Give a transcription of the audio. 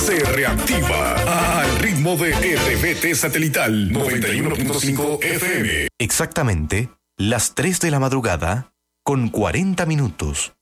se reactiva al ritmo de RBT Satelital 91.5 FM. Exactamente las 3 de la madrugada con 40 minutos.